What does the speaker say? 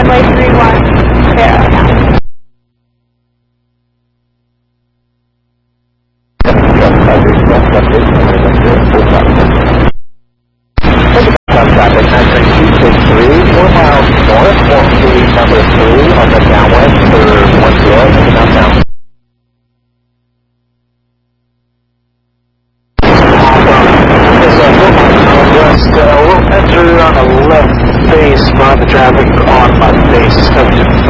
runway 31, clear now. Traffic entering 263, 4 miles north, walk to number 3 on the downwind for 10 to the downtown. West, we'll enter on the left base behind the traffic on my base, subject